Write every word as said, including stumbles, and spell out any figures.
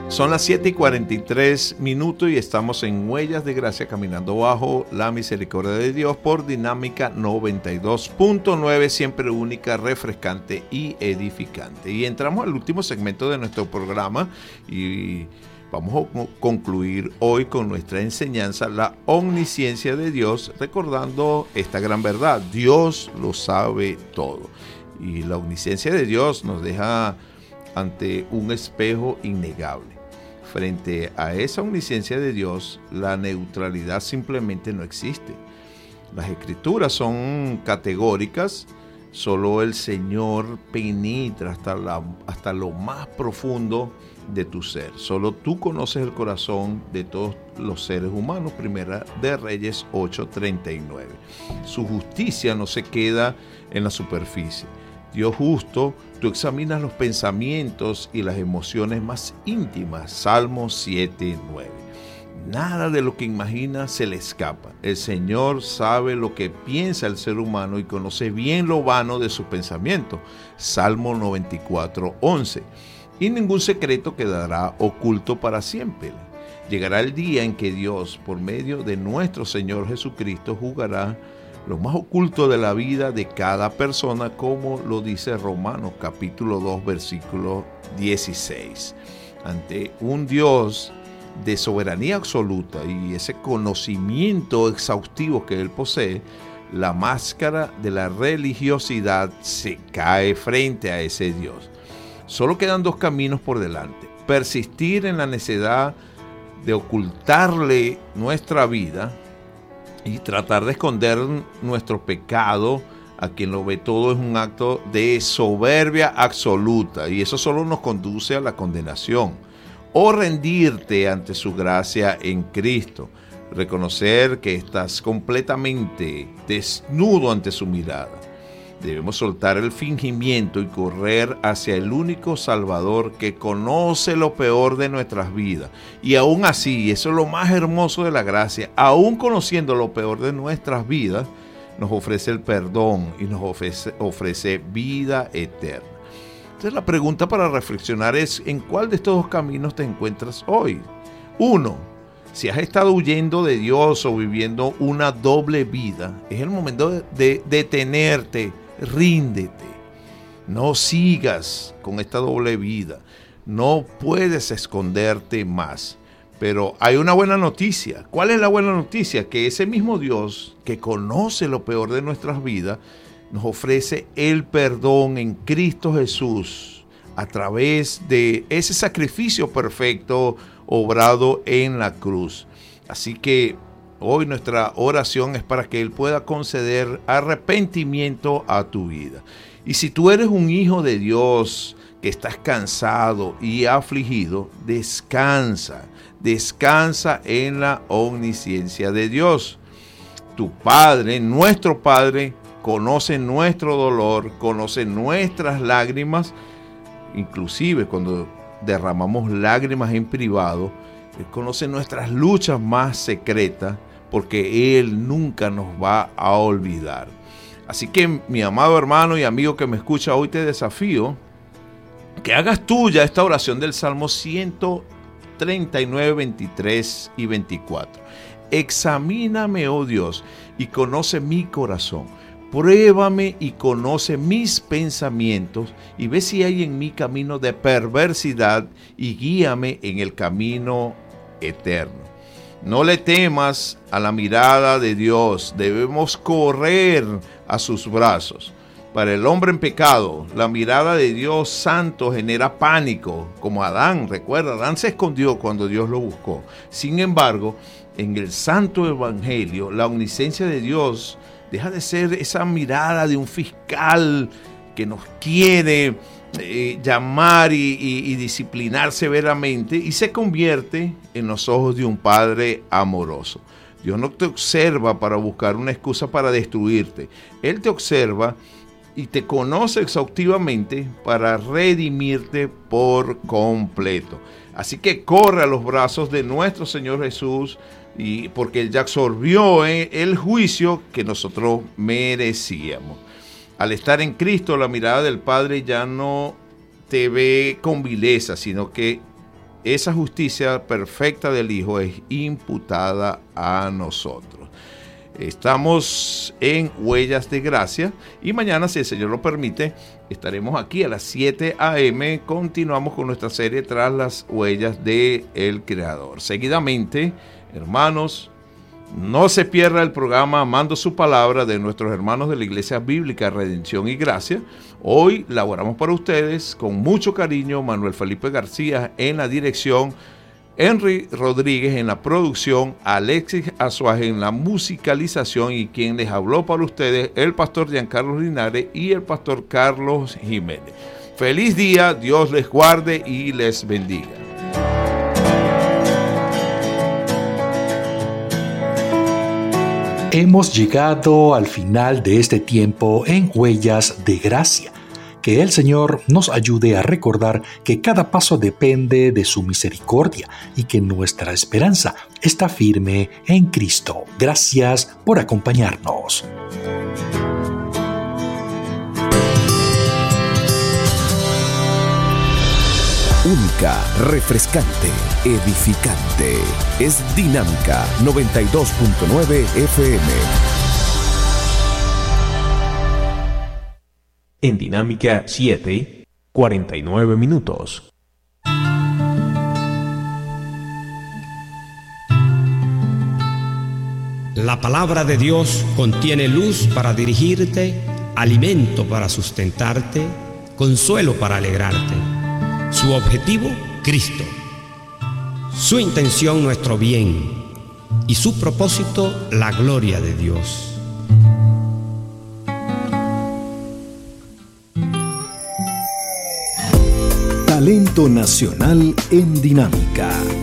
Son las siete y cuarenta y tres minutos y estamos en Huellas de Gracia, caminando bajo la misericordia de Dios por Dinámica noventa y dos punto nueve, siempre única, refrescante y edificante. Y entramos al último segmento de nuestro programa y vamos a concluir hoy con nuestra enseñanza, la omnisciencia de Dios, recordando esta gran verdad: Dios lo sabe todo. Y la omnisciencia de Dios nos deja ante un espejo innegable. Frente a esa omnisciencia de Dios, la neutralidad simplemente no existe. Las escrituras son categóricas. Solo el Señor penetra hasta, la, hasta lo más profundo de tu ser. Solo tú conoces el corazón de todos los seres humanos. Primera de Reyes ocho treinta y nueve. Su justicia no se queda en la superficie. Dios justo, tú examinas los pensamientos y las emociones más íntimas. Salmo siete nueve. Nada de lo que imagina se le escapa. El Señor sabe lo que piensa el ser humano y conoce bien lo vano de sus pensamientos. Salmo noventa y cuatro once. Y ningún secreto quedará oculto para siempre. Llegará el día en que Dios, por medio de nuestro Señor Jesucristo, juzgará lo más oculto de la vida de cada persona, como lo dice Romanos capítulo dos versículo dieciséis. Ante un Dios de soberanía absoluta y ese conocimiento exhaustivo que Él posee, la máscara de la religiosidad se cae frente a ese Dios. Solo quedan dos caminos por delante: persistir en la necedad de ocultarle nuestra vida y tratar de esconder nuestro pecado a quien lo ve todo. Es un acto de soberbia absoluta y eso solo nos conduce a la condenación. O rendirte ante su gracia en Cristo, reconocer que estás completamente desnudo ante su mirada. Debemos soltar el fingimiento y correr hacia el único Salvador que conoce lo peor de nuestras vidas. Y aún así, eso es lo más hermoso de la gracia, aún conociendo lo peor de nuestras vidas, nos ofrece el perdón y nos ofrece, ofrece vida eterna. Entonces la pregunta para reflexionar es: ¿en cuál de estos dos caminos te encuentras hoy? Uno, si has estado huyendo de Dios o viviendo una doble vida, es el momento de, de detenerte. Ríndete, no sigas con esta doble vida, no puedes esconderte más. Pero hay una buena noticia. ¿Cuál es la buena noticia? Que ese mismo Dios que conoce lo peor de nuestras vidas nos ofrece el perdón en Cristo Jesús a través de ese sacrificio perfecto obrado en la cruz. Así que hoy nuestra oración es para que Él pueda conceder arrepentimiento a tu vida. Y si tú eres un hijo de Dios que estás cansado y afligido, descansa, descansa en la omnisciencia de Dios. Tu Padre, nuestro Padre, conoce nuestro dolor, conoce nuestras lágrimas, inclusive cuando derramamos lágrimas en privado. Él conoce nuestras luchas más secretas, porque Él nunca nos va a olvidar. Así que, mi amado hermano y amigo que me escucha, hoy te desafío que hagas tuya esta oración del Salmo ciento treinta y nueve, veintitrés y veinticuatro. Examíname, oh Dios, y conoce mi corazón. Pruébame y conoce mis pensamientos, y ve si hay en mí camino de perversidad, y guíame en el camino eterno. No le temas a la mirada de Dios, debemos correr a sus brazos. Para el hombre en pecado, la mirada de Dios santo genera pánico, como Adán. Recuerda, Adán se escondió cuando Dios lo buscó. Sin embargo, en el santo evangelio, la omnisciencia de Dios deja de ser esa mirada de un fiscal que nos quiere eh, llamar y, y, y disciplinar severamente, y se convierte en los ojos de un padre amoroso. Dios no te observa para buscar una excusa para destruirte. Él te observa y te conoce exhaustivamente para redimirte por completo. Así que corre a los brazos de nuestro Señor Jesús, y porque Él ya absorbió eh, el juicio que nosotros merecíamos. Al estar en Cristo, la mirada del Padre ya no te ve con vileza, sino que esa justicia perfecta del Hijo es imputada a nosotros. Estamos en Huellas de Gracia y mañana, si el Señor lo permite, estaremos aquí a las siete a eme. Continuamos con nuestra serie Tras las Huellas del Creador. Seguidamente, hermanos, no se pierda el programa Amando su Palabra de nuestros hermanos de la Iglesia Bíblica Redención y Gracia. Hoy laboramos para ustedes con mucho cariño Manuel Felipe García en la dirección, Henry Rodríguez en la producción, Alexis Azuaje en la musicalización y quien les habló para ustedes, el pastor Giancarlo Linares y el pastor Carlos Jiménez. Feliz día, Dios les guarde y les bendiga. Hemos llegado al final de este tiempo en Huellas de Gracia. Que el Señor nos ayude a recordar que cada paso depende de su misericordia y que nuestra esperanza está firme en Cristo. Gracias por acompañarnos. Única, refrescante, edificante. Es Dinámica noventa y dos punto nueve F M. En Dinámica siete, cuarenta y nueve minutos. La palabra de Dios contiene luz para dirigirte, alimento para sustentarte, consuelo para alegrarte. Su objetivo, Cristo. Su intención, nuestro bien. Y su propósito, la gloria de Dios. Talento nacional en Dinámica.